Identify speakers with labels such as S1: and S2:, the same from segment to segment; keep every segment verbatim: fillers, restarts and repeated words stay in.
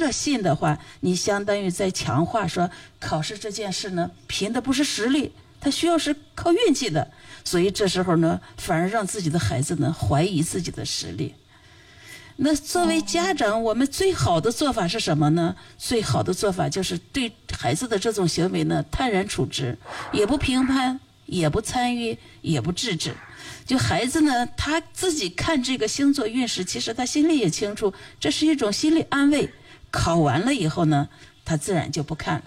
S1: 个信的话，你相当于在强化说考试这件事呢，凭的不是实力，它需要是靠运气的。所以这时候呢，反而让自己的孩子呢怀疑自己的实力。那作为家长，我们最好的做法是什么呢？最好的做法就是对孩子的这种行为呢泰然处之，也不评判，也不参与，也不制止。就孩子呢，他自己看这个星座运势，其实他心里也清楚，这是一种心理安慰。考完了以后呢，他自然就不看了。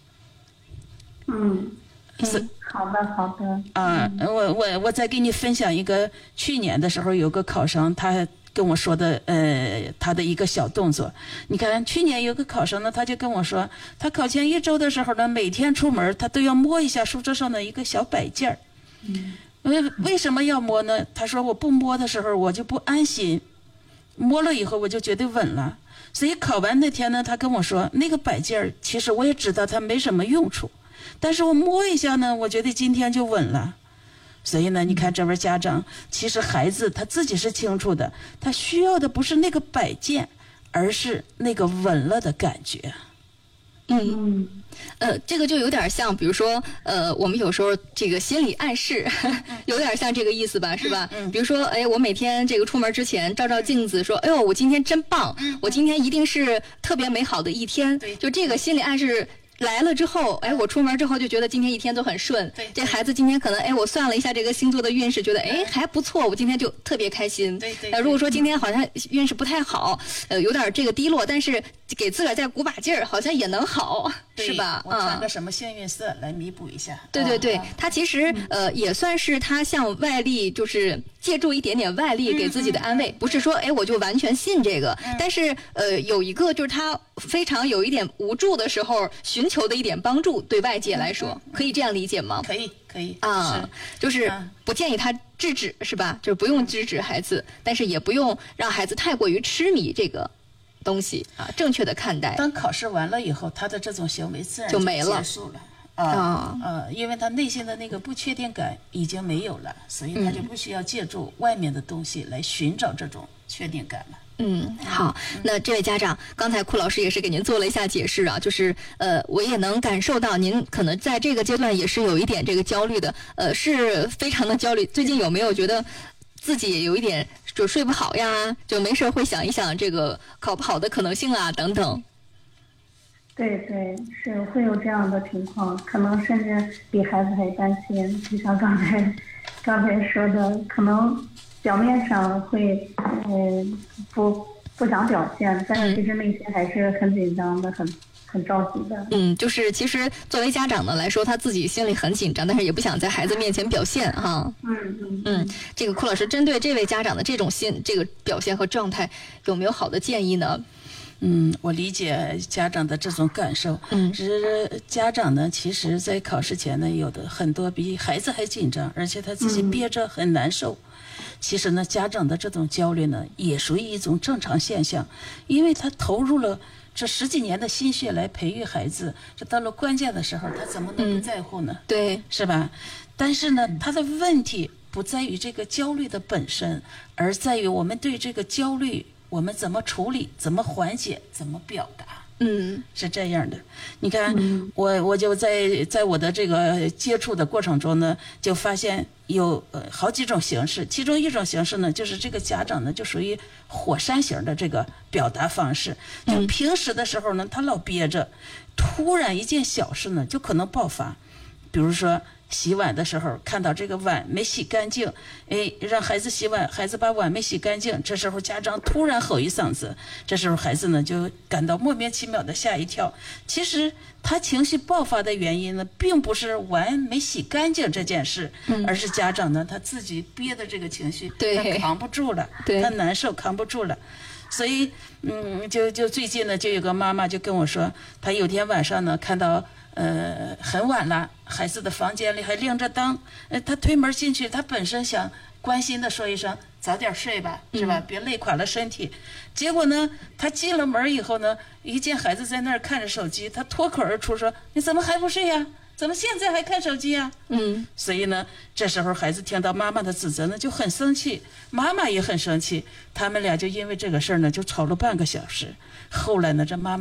S2: 嗯，是好的好的。
S1: 啊，我我我再给你分享一个，去年的时候有个考生，他跟我说的，呃，他的一个小动作。你看，去年有个考生呢，他就跟我说，他考前一周的时候呢，每天出门他都要摸一下书桌上的一个小摆件儿。嗯。为为什么要摸呢？他说我不摸的时候我就不安心，摸了以后我就觉得稳了。所以考完那天呢，他跟我说那个摆件儿，其实我也知道它没什么用处，但是我摸一下呢，我觉得今天就稳了。所以呢，你看这位家长，其实孩子他自己是清楚的，他需要的不是那个摆件，而是那个稳了的感觉。
S3: 嗯，呃，这个就有点像，比如说，呃，我们有时候这个心理暗示，有点像这个意思吧，是吧？嗯。比如说，哎，我每天这个出门之前照照镜子，说，哎呦，我今天真棒，我今天一定是特别美好的一天。对。就这个心理暗示来了之后，哎，我出门之后就觉得今天一天都很顺。对。这孩子今天可能，哎，我算了一下这个星座的运势，觉得哎还不错，我今天就特别开心。对对。呃，如果说今天好像运势不太好，呃，有点这个低落，但是给自个儿再鼓把劲儿，好像也能好，是吧？
S1: 我穿个什么幸运色来弥补一下。
S3: 对对对，他其实呃也算是他向外力，就是借助一点点外力给自己的安慰，不是说哎我就完全信这个，但是呃有一个就是他非常有一点无助的时候，寻求的一点帮助，对外界来说，可以这样理解吗？
S1: 可以可以
S3: 啊，就是不建议他制止，是吧？就是不用制止孩子，但是也不用让孩子太过于痴迷这个东西啊，正确的看待。
S1: 当考试完了以后，他的这种行为自然
S3: 就没了，
S1: 结束了啊呃，因为他内心的那个不确定感已经没有了，所以他就不需要借助外面的东西来寻找这种确定感了。
S3: 嗯，好，那这位家长，刚才库老师也是给您做了一下解释啊，就是呃，我也能感受到您可能在这个阶段也是有一点这个焦虑的，呃，是非常的焦虑。最近有没有觉得自己有一点就睡不好呀？就没事会想一想这个考不好的可能性啊，等等。
S2: 对对，是会有这样的情况，可能甚至比孩子还担心。就像刚才刚才说的，可能表面上会呃不不想表现，但是其实内心还是很紧张的，很很着急的。
S3: 嗯，就是其实作为家长呢来说，他自己心里很紧张，但是也不想在孩子面前表现哈。
S2: 嗯嗯
S3: 嗯，这个库老师针对这位家长的这种心这个表现和状态，有没有好的建议呢？
S1: 嗯，我理解家长的这种感受。嗯，只是家长呢，其实在考试前呢，有的很多比孩子还紧张，而且他自己憋着很难受。嗯、其实呢，家长的这种焦虑呢，也属于一种正常现象，因为他投入了这十几年的心血来培育孩子，这到了关键的时候，他怎么能不在乎呢？
S3: 嗯、对，
S1: 是吧？但是呢，他的问题不在于这个焦虑的本身，而在于我们对这个焦虑。我们怎么处理，怎么缓解，怎么表达，
S3: 嗯，
S1: 是这样的。你看，嗯、我我就在在我的这个接触的过程中呢，就发现有呃好几种形式，其中一种形式呢，就是这个家长呢就属于火山型的这个表达方式，就平时的时候呢，他老憋着，突然一件小事呢就可能爆发，比如说。洗碗的时候看到这个碗没洗干净，哎，让孩子洗碗，孩子把碗没洗干净，这时候家长突然吼一嗓子，这时候孩子呢就感到莫名其妙的吓一跳。其实他情绪爆发的原因呢，并不是碗没洗干净这件事，嗯、而是家长呢他自己憋的这个情绪，他扛不住了，他难受扛不住了。所以，嗯，就就最近呢，就有个妈妈就跟我说，她有天晚上呢看到。呃，很晚了，孩子的房间里还亮着灯。呃，他推门进去，他本身想关心的说一声早点睡吧，是吧？嗯、别累垮了身体。结果呢，他进了门以后呢，一见孩子在那儿看着手机，他脱口而出说：“你怎么还不睡呀？怎么现在还看手机呀？”嗯，所以呢，这时候孩子听到妈妈的指责呢，就很生气，妈妈也很生气，他们俩就因为这个事儿呢，就吵了半个小时。后来呢，这妈妈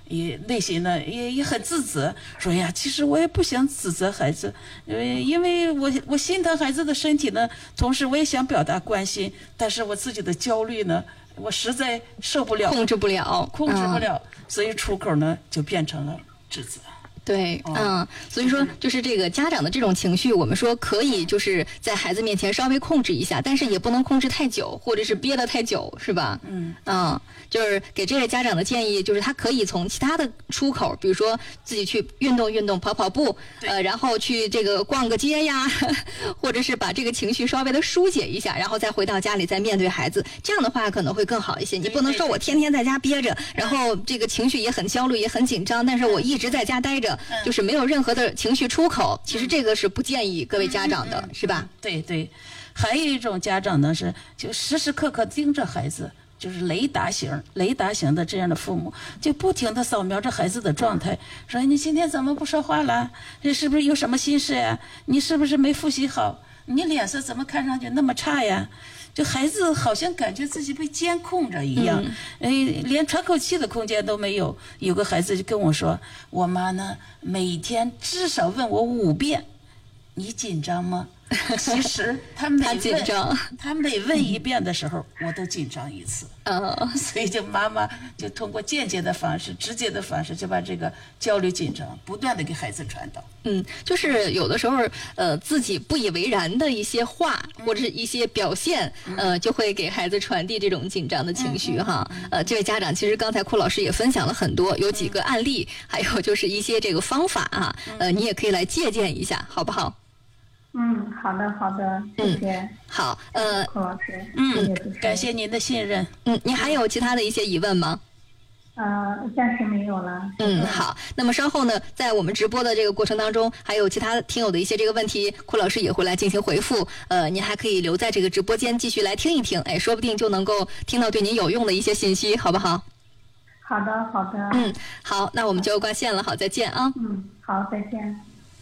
S1: 也内心呢也也很自责，说呀，其实我也不想指责孩子，呃，因为我我心疼孩子的身体呢，同时我也想表达关心，但是我自己的焦虑呢，我实在受不了，
S3: 控制不了，
S1: 控制不了，嗯、所以出口呢就变成了指责。
S3: 对，嗯，所以说就是这个家长的这种情绪，我们说可以就是在孩子面前稍微控制一下，但是也不能控制太久，或者是憋得太久，是吧？
S1: 嗯，
S3: 嗯，就是给这类家长的建议，就是他可以从其他的出口，比如说自己去运动运动、跑跑步，呃，然后去这个逛个街呀，或者是把这个情绪稍微的疏解一下，然后再回到家里再面对孩子，这样的话可能会更好一些。你不能说我天天在家憋着，然后这个情绪也很焦虑、也很紧张，但是我一直在家待着。就是没有任何的情绪出口，其实这个是不建议各位家长的，
S1: 嗯、
S3: 是吧？
S1: 对对，还有一种家长呢是就时时刻刻盯着孩子，就是雷达型、雷达型的这样的父母，就不停地扫描着孩子的状态，说你今天怎么不说话了？这是不是有什么心事呀？你是不是没复习好？你脸色怎么看上去那么差呀？就孩子好像感觉自己被监控着一样，哎、嗯，连喘口气的空间都没有。有个孩子就跟我说，我妈呢每天至少问我五遍，你紧张吗？其实他每问
S3: 紧张，
S1: 他每问一遍的时候，我都紧张一次。
S3: 嗯，
S1: 所以就妈妈就通过间接的方式、直接的方式，就把这个焦虑、紧张不断的给孩子传导。
S3: 嗯，就是有的时候，呃，自己不以为然的一些话或者是一些表现，呃，就会给孩子传递这种紧张的情绪哈。呃，这位家长其实刚才库老师也分享了很多，有几个案例，还有就是一些这个方法啊，呃，你也可以来借鉴一下，好不好？
S2: 嗯，好的，好的，谢谢。
S3: 嗯、好，呃，
S2: 库老师，
S1: 嗯，感谢您的信任。
S3: 嗯，您还有其他的一些疑问吗？
S2: 呃，暂时没有了。
S3: 嗯，好。那么稍后呢，在我们直播的这个过程当中，还有其他听友的一些这个问题，库老师也会来进行回复。呃，您还可以留在这个直播间继续来听一听，哎，说不定就能够听到对您有用的一些信息，好不好？
S2: 好的，好的。
S3: 嗯，好，那我们就挂线了，好，再见啊。
S2: 嗯，好，再见。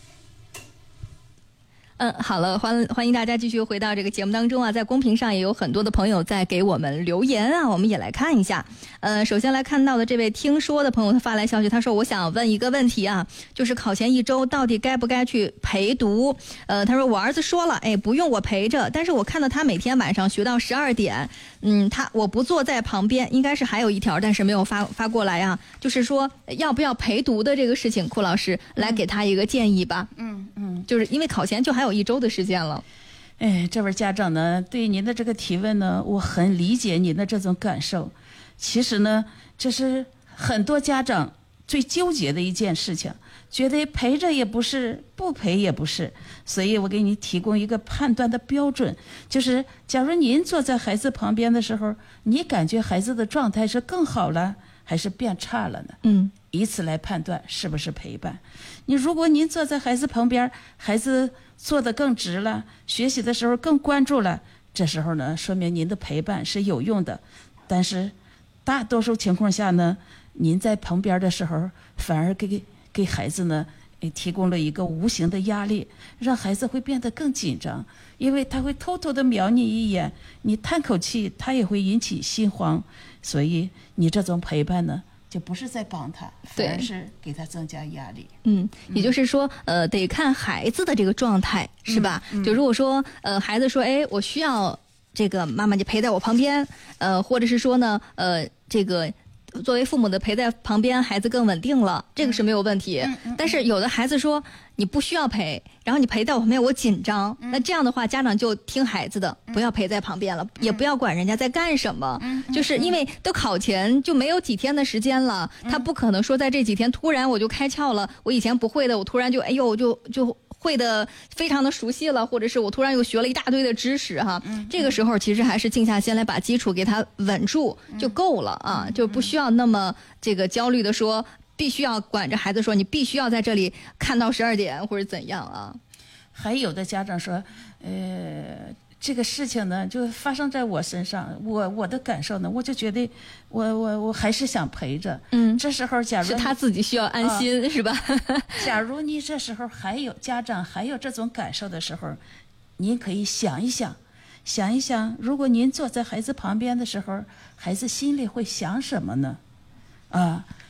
S3: 嗯，好了，欢欢迎大家继续回到这个节目当中啊，在公屏上也有很多的朋友在给我们留言啊，我们也来看一下。呃，首先来看到的这位听说的朋友，他发来消息，他说我想问一个问题啊，就是考前一周到底该不该去陪读？呃，他说我儿子说了，哎，不用我陪着，但是我看到他每天晚上学到十二点，嗯，他我不坐在旁边，应该是还有一条，但是没有发发过来啊，就是说要不要陪读的这个事情，库老师来给他一个建议吧。
S1: 嗯嗯，
S3: 就是因为考前就还有一周的时间了。
S1: 哎，这位家长呢，对您的这个提问呢，我很理解您的这种感受。其实呢，这是很多家长最纠结的一件事情，觉得陪着也不是，不陪也不是。所以我给你提供一个判断的标准，就是假如您坐在孩子旁边的时候，你感觉孩子的状态是更好了，还是变差了呢？
S3: 嗯，
S1: 以此来判断是不是陪伴。你如果您坐在孩子旁边，孩子坐得更直了，学习的时候更关注了，这时候呢，说明您的陪伴是有用的。但是大多数情况下呢，您在旁边的时候，反而给给孩子呢提供了一个无形的压力，让孩子会变得更紧张，因为他会偷偷的瞄你一眼，你叹口气，他也会引起心慌。所以你这种陪伴呢，就不是在帮他，反而是给他增加压力。
S3: 嗯，也就是说，呃，得看孩子的这个状态，是吧？
S1: 嗯嗯、
S3: 就如果说，呃，孩子说，哎，我需要这个妈妈就陪在我旁边，呃，或者是说呢，呃，这个作为父母的陪在旁边，孩子更稳定了，这个是没有问题。
S1: 嗯嗯、
S3: 但是有的孩子说你不需要陪，然后你陪在我旁边，我紧张。
S1: 嗯、
S3: 那这样的话，家长就听孩子的，不要陪在旁边了，嗯、也不要管人家在干什么。
S1: 嗯、
S3: 就是因为都考前就没有几天的时间了，嗯、他不可能说在这几天突然我就开窍了，我以前不会的，我突然就哎呦就就。会的非常的熟悉了，或者是我突然又学了一大堆的知识哈，
S1: 嗯、
S3: 这个时候其实还是静下心来把基础给它稳住就够了啊，
S1: 嗯、
S3: 就不需要那么这个焦虑的说必须要管着孩子说你必须要在这里看到十二点或者怎样啊。
S1: 还有的家长说，呃。这个事情呢，就发生在我身上，我我的感受呢，我就觉得我我我还是想陪着。
S3: 嗯，
S1: 这时候假如
S3: 是他自己需要安心，啊、是吧？
S1: 假如你这时候还有家长还有这种感受的时候，您可以想一想，想一想，如果您坐在孩子旁边的时候，孩子心里会想什么呢？啊，